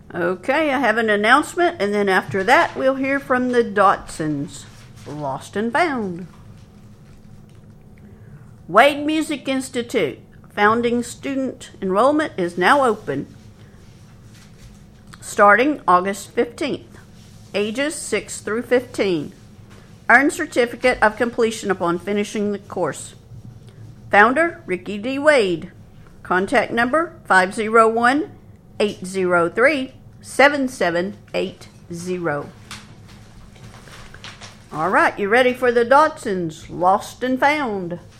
Okay, I have an announcement, and then after that, we'll hear from the Dotsons. Lost and Found. Wade Music Institute. Founding student enrollment is now open. Starting August 15th. Ages 6 through 15. Earn certificate of completion upon finishing the course. Founder, Ricky D. Wade. Contact number 501-803-7780. All right, you ready for the Dotsons? Lost and Found.